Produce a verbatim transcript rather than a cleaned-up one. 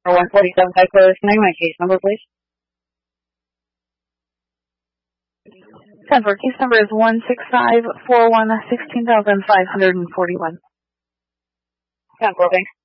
one forty-seven five clear. Can I have my case number, please? ten four, case number is one six five four one sixteen thousand five hundred forty-one. ten four, thanks.